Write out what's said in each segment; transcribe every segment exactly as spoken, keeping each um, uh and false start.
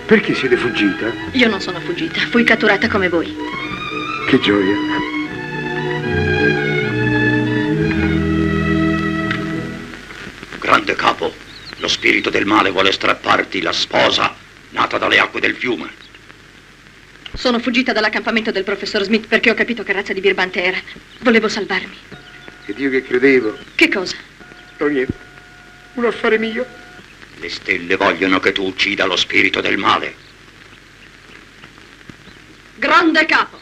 Perché siete fuggita? Io non sono fuggita, fui catturata come voi. Che gioia. Grande capo, lo spirito del male vuole strapparti la sposa nata dalle acque del fiume. Sono fuggita dall'accampamento del professor Smith perché ho capito che razza di birbante era. Volevo salvarmi. Ed io che credevo. Che cosa? Non niente. Un affare mio. Le stelle vogliono che tu uccida lo spirito del male. Grande capo!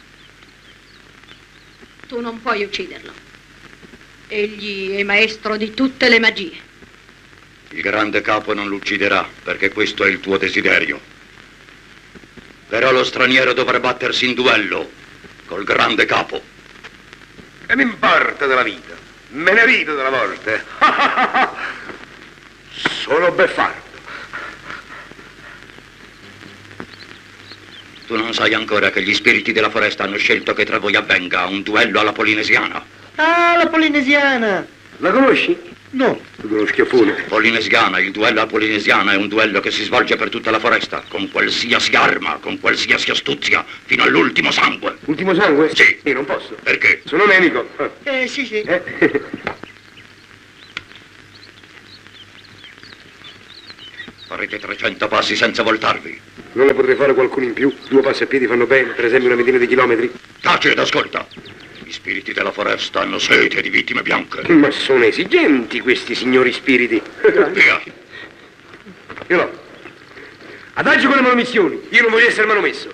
Tu non puoi ucciderlo. Egli è maestro di tutte le magie. Il grande capo non lo ucciderà, perché questo è il tuo desiderio. Però lo straniero dovrà battersi in duello col grande capo. E mi importa della vita. Me ne rido della morte. Sono beffardo. Tu non sai ancora che gli spiriti della foresta hanno scelto che tra voi avvenga un duello alla polinesiana. Ah, la polinesiana! La conosci? No. Uno schiaffone. Polinesiana, il duello alla polinesiana è un duello che si svolge per tutta la foresta, con qualsiasi arma, con qualsiasi astuzia, fino all'ultimo sangue. Ultimo sangue? Sì. Io non posso. Perché? Sono nemico. Eh, sì, sì. Eh? Farete trecento passi senza voltarvi. Non ne potrei fare qualcuno in più? Due passi a piedi fanno bene, per esempio una ventina di chilometri? Taci ed ascolta. Gli spiriti della foresta hanno sete di vittime bianche. Ma sono esigenti questi signori spiriti. Via. Io no. Adagio con le manomissioni. Io non voglio essere manomesso.